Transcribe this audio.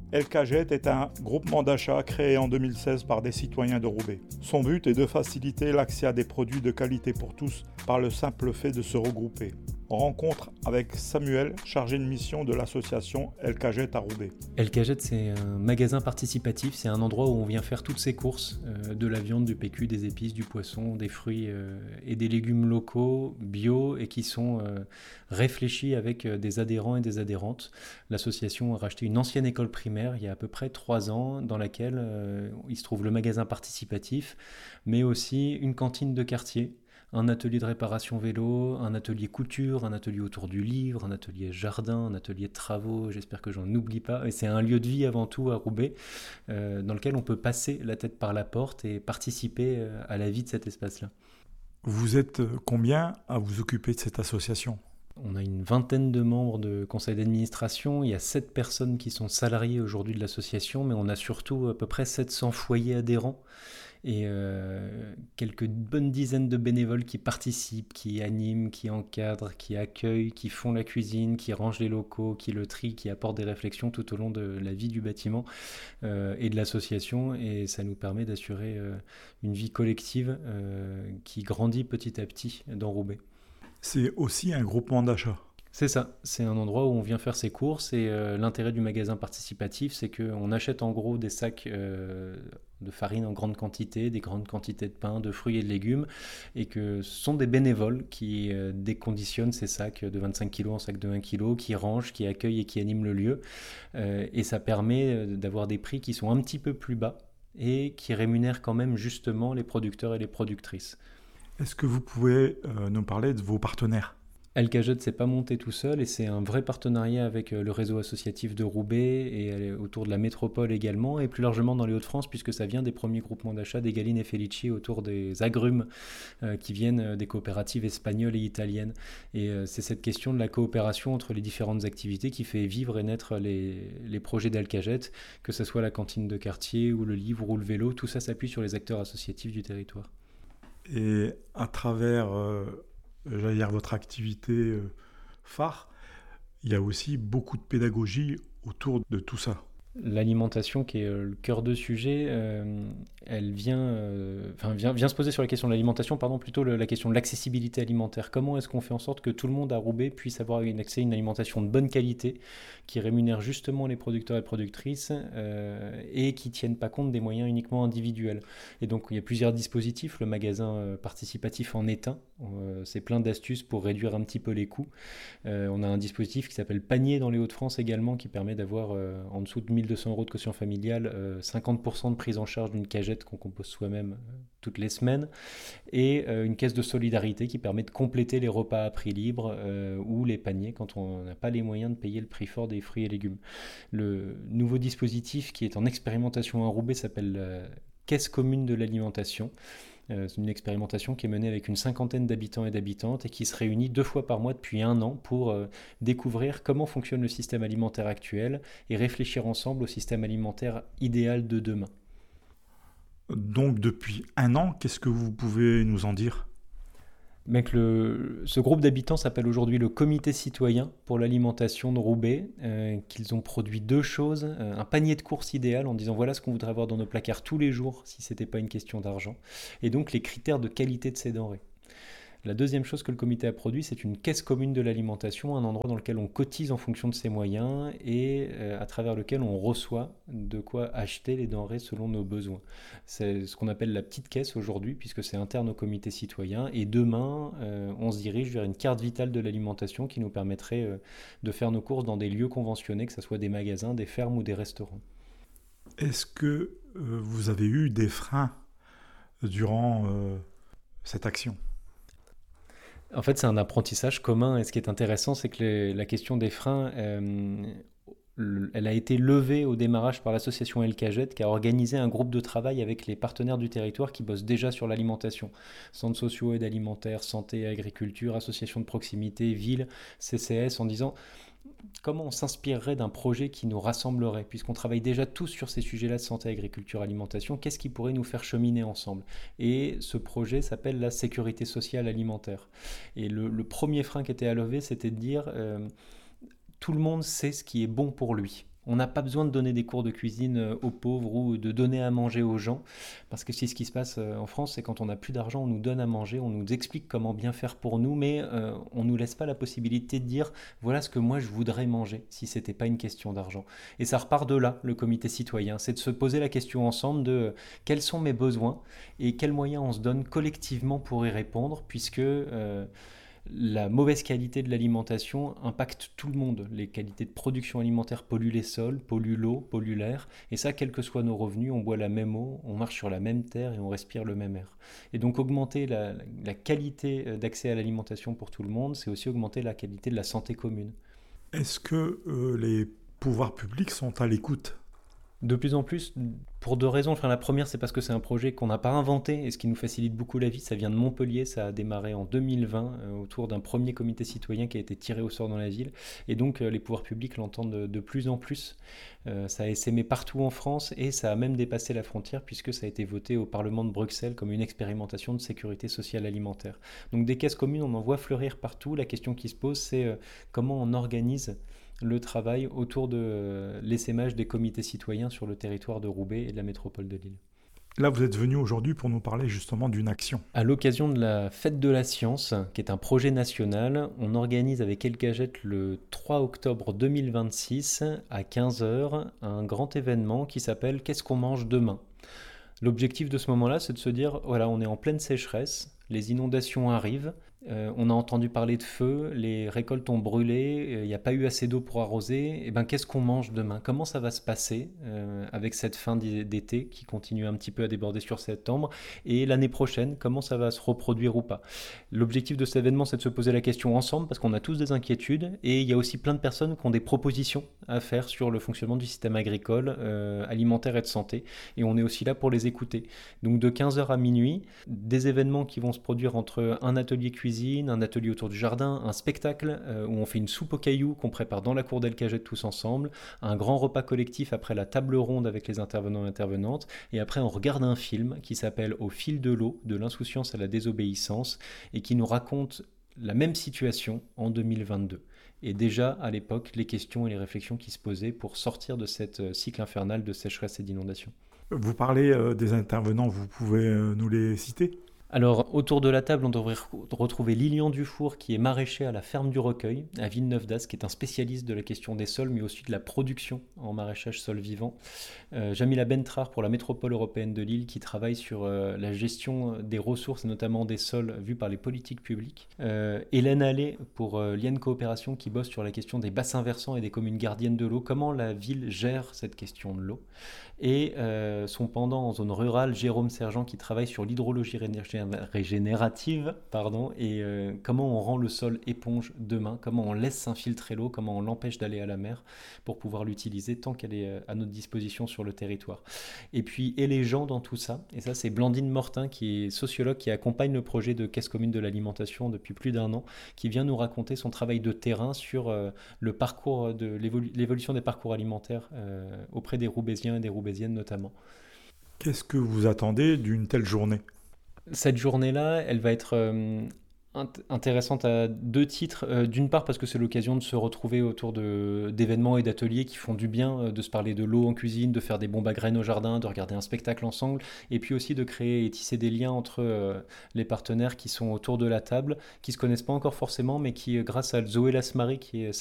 El-Kajet est un groupement d'achat créé en 2016 par des citoyens de Roubaix. Son but est de faciliter l'accès à des produits de qualité pour tous par le simple fait de se regrouper. Rencontre avec Samuel, chargé de mission de l'association El-Kajet à Roubaix. El-Kajet, c'est un magasin participatif, c'est un endroit où on vient faire toutes ses courses, de la viande, du PQ, des épices, du poisson, des fruits et des légumes locaux, bio, et qui sont réfléchis avec des adhérents et des adhérentes. L'association a racheté une ancienne école primaire il y a à peu près 3 ans, dans laquelle il se trouve le magasin participatif, mais aussi une cantine de quartier, un atelier de réparation vélo, un atelier couture, un atelier autour du livre, un atelier jardin, un atelier de travaux, j'espère que j'en oublie pas. Et c'est un lieu de vie avant tout à Roubaix, dans lequel on peut passer la tête par la porte et participer à la vie de cet espace-là. Vous êtes combien à vous occuper de cette association ? On a une vingtaine de membres de conseil d'administration, il y a 7 personnes qui sont salariées aujourd'hui de l'association, mais on a surtout à peu près 700 foyers adhérents et quelques bonnes dizaines de bénévoles qui participent, qui animent, qui encadrent, qui accueillent, qui font la cuisine, qui rangent les locaux, qui le trient, qui apportent des réflexions tout au long de la vie du bâtiment et de l'association, et ça nous permet d'assurer une vie collective qui grandit petit à petit dans Roubaix. C'est aussi un groupement d'achat. C'est ça, c'est un endroit où on vient faire ses courses et l'intérêt du magasin participatif, c'est qu'on achète en gros des sacs de farine en grande quantité, des grandes quantités de pain, de fruits et de légumes, et que ce sont des bénévoles qui déconditionnent ces sacs de 25 kg en sacs de 1 kg, qui rangent, qui accueillent et qui animent le lieu. Et ça permet d'avoir des prix qui sont un petit peu plus bas et qui rémunèrent quand même justement les producteurs et les productrices. Est-ce que vous pouvez nous parler de vos partenaires ? El-Kajet ne s'est pas monté tout seul et c'est un vrai partenariat avec le réseau associatif de Roubaix et autour de la métropole également, et plus largement dans les Hauts-de-France, puisque ça vient des premiers groupements d'achat des Galline et Felici autour des agrumes qui viennent des coopératives espagnoles et italiennes. Et c'est cette question de la coopération entre les différentes activités qui fait vivre et naître les projets d'El-Kajet, que ce soit la cantine de quartier ou le livre ou le vélo, tout ça s'appuie sur les acteurs associatifs du territoire. Et à travers votre activité phare, il y a aussi beaucoup de pédagogie autour de tout ça. L'alimentation, qui est le cœur de sujet, elle vient se poser sur la question de l'alimentation, plutôt la question de l'accessibilité alimentaire. Comment est-ce qu'on fait en sorte que tout le monde à Roubaix puisse avoir accès à une alimentation de bonne qualité, qui rémunère justement les producteurs et productrices et qui ne tiennent pas compte des moyens uniquement individuels. Et donc il y a plusieurs dispositifs. Le magasin participatif en est un. C'est plein d'astuces pour réduire un petit peu les coûts. On a un dispositif qui s'appelle Panier dans les Hauts-de-France également, qui permet d'avoir en dessous de 1200 € de caution familiale, 50% de prise en charge d'une cagette qu'on compose soi-même toutes les semaines, et une caisse de solidarité qui permet de compléter les repas à prix libre ou les paniers quand on n'a pas les moyens de payer le prix fort des fruits et légumes. Le nouveau dispositif qui est en expérimentation à Roubaix s'appelle Caisse commune de l'alimentation. C'est une expérimentation qui est menée avec une 50aine d'habitants et d'habitantes et qui se réunit 2 fois par mois depuis 1 an pour découvrir comment fonctionne le système alimentaire actuel et réfléchir ensemble au système alimentaire idéal de demain. Donc depuis 1 an, qu'est-ce que vous pouvez nous en dire ? Ce groupe d'habitants s'appelle aujourd'hui le Comité citoyen pour l'alimentation de Roubaix, qu'ils ont produit 2 choses, un panier de courses idéal en disant voilà ce qu'on voudrait avoir dans nos placards tous les jours si ce n'était pas une question d'argent, et donc les critères de qualité de ces denrées. La deuxième chose que le comité a produit, c'est une caisse commune de l'alimentation, un endroit dans lequel on cotise en fonction de ses moyens et à travers lequel on reçoit de quoi acheter les denrées selon nos besoins. C'est ce qu'on appelle la petite caisse aujourd'hui, puisque c'est interne au comité citoyen, et demain, on se dirige vers une carte vitale de l'alimentation qui nous permettrait de faire nos courses dans des lieux conventionnés, que ce soit des magasins, des fermes ou des restaurants. Est-ce que vous avez eu des freins durant cette action ? En fait, c'est un apprentissage commun, et ce qui est intéressant, c'est que la question des freins, elle a été levée au démarrage par l'association El-Kajet, qui a organisé un groupe de travail avec les partenaires du territoire qui bossent déjà sur l'alimentation. Centres sociaux et alimentaires, santé et agriculture, associations de proximité, villes, CCS, en disant comment on s'inspirerait d'un projet qui nous rassemblerait, puisqu'on travaille déjà tous sur ces sujets-là de santé, agriculture, alimentation, qu'est-ce qui pourrait nous faire cheminer ensemble ? Et ce projet s'appelle la sécurité sociale alimentaire. Et le premier frein qui était à lever, c'était de dire tout le monde sait ce qui est bon pour lui. On n'a pas besoin de donner des cours de cuisine aux pauvres ou de donner à manger aux gens, parce que c'est ce qui se passe en France, c'est quand on n'a plus d'argent, on nous donne à manger, on nous explique comment bien faire pour nous, mais on ne nous laisse pas la possibilité de dire voilà ce que moi je voudrais manger si c'était pas une question d'argent. Et ça repart de là, le comité citoyen, c'est de se poser la question ensemble de quels sont mes besoins et quels moyens on se donne collectivement pour y répondre, puisque la mauvaise qualité de l'alimentation impacte tout le monde. Les qualités de production alimentaire polluent les sols, polluent l'eau, polluent l'air. Et ça, quels que soient nos revenus, on boit la même eau, on marche sur la même terre et on respire le même air. Et donc augmenter la qualité d'accès à l'alimentation pour tout le monde, c'est aussi augmenter la qualité de la santé commune. Est-ce que les pouvoirs publics sont à l'écoute ? De plus en plus, pour deux raisons. Enfin, la première, c'est parce que c'est un projet qu'on n'a pas inventé et ce qui nous facilite beaucoup la vie. Ça vient de Montpellier, ça a démarré en 2020 autour d'un premier comité citoyen qui a été tiré au sort dans la ville. Et donc, les pouvoirs publics l'entendent de plus en plus. Ça a essaimé partout en France et ça a même dépassé la frontière puisque ça a été voté au Parlement de Bruxelles comme une expérimentation de sécurité sociale alimentaire. Donc, des caisses communes, on en voit fleurir partout. La question qui se pose, c'est comment on organise le travail autour de l'essaimage des comités citoyens sur le territoire de Roubaix et de la métropole de Lille. Là, vous êtes venu aujourd'hui pour nous parler justement d'une action. À l'occasion de la Fête de la Science, qui est un projet national, on organise avec El Gadget le 3 octobre 2026 à 15h un grand événement qui s'appelle « Qu'est-ce qu'on mange demain ?» L'objectif de ce moment-là, c'est de se dire, voilà, on est en pleine sécheresse, les inondations arrivent, on a entendu parler de feu, les récoltes ont brûlé, il n'y a pas eu assez d'eau pour arroser. Et ben, qu'est-ce qu'on mange demain ? Comment ça va se passer avec cette fin d'été qui continue un petit peu à déborder sur septembre ? Et l'année prochaine, comment ça va se reproduire ou pas ? L'objectif de cet événement, c'est de se poser la question ensemble parce qu'on a tous des inquiétudes et il y a aussi plein de personnes qui ont des propositions à faire sur le fonctionnement du système agricole, alimentaire et de santé. Et on est aussi là pour les écouter. Donc de 15h à minuit, des événements qui vont se produire entre un atelier cuisine, un atelier autour du jardin, un spectacle où on fait une soupe aux cailloux qu'on prépare dans la cour d'El Gadget tous ensemble, un grand repas collectif après la table ronde avec les intervenants et intervenantes, et après on regarde un film qui s'appelle Au fil de l'eau, de l'insouciance à la désobéissance, et qui nous raconte la même situation en 2022. Et déjà, à l'époque, les questions et les réflexions qui se posaient pour sortir de cette cycle infernal de sécheresse et d'inondation. Vous parlez des intervenants, vous pouvez nous les citer ? Alors, autour de la table, on devrait retrouver Lilian Dufour, qui est maraîcher à la ferme du Recueil, à Villeneuve-d'Ascq, qui est un spécialiste de la question des sols, mais aussi de la production en maraîchage sol vivant. Jamila Bentrar pour la métropole européenne de Lille, qui travaille sur la gestion des ressources, et notamment des sols, vus par les politiques publiques. Hélène Allais pour Liane Coopération, qui bosse sur la question des bassins versants et des communes gardiennes de l'eau, comment la ville gère cette question de l'eau. Et son pendant en zone rurale, Jérôme Sergent, qui travaille sur l'hydrologie régénérative, et comment on rend le sol éponge demain, comment on laisse s'infiltrer l'eau, comment on l'empêche d'aller à la mer pour pouvoir l'utiliser tant qu'elle est à notre disposition sur le territoire. Et puis, et les gens dans tout ça, et ça c'est Blandine Mortin, qui est sociologue, qui accompagne le projet de Caisse commune de l'alimentation depuis plus d'1 an, qui vient nous raconter son travail de terrain sur le parcours de l'évolution des parcours alimentaires auprès des Roubaisiens et des Roubaisiennes notamment. Qu'est-ce que vous attendez d'une telle journée ? Cette journée-là, elle va être intéressante à 2 titres. D'une part parce que c'est l'occasion de se retrouver autour d'événements et d'ateliers qui font du bien, de se parler de l'eau en cuisine, de faire des bombes à graines au jardin, de regarder un spectacle ensemble, et puis aussi de créer et tisser des liens entre les partenaires qui sont autour de la table, qui ne se connaissent pas encore forcément, mais qui, grâce à Zoé Lasmarie, qui est